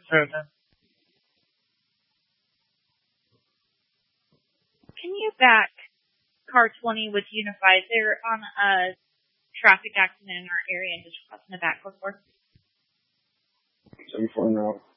7. Can you back car 20 with Unified? They're on a traffic accident in our area and just crossing the back before. 7-4 now.